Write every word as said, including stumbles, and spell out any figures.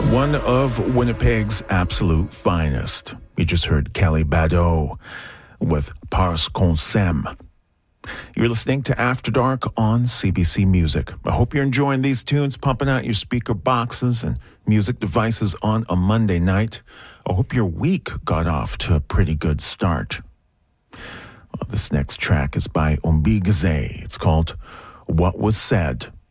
One of Winnipeg's absolute finest. You just heard Kelly Bado with Parce qu'on s'aime. You're listening to After Dark on C B C Music. I hope you're enjoying these tunes, pumping out your speaker boxes and music devices on a Monday night. I hope your week got off to a pretty good start. Well, this next track is by Ombigaze. It's called What Was Said.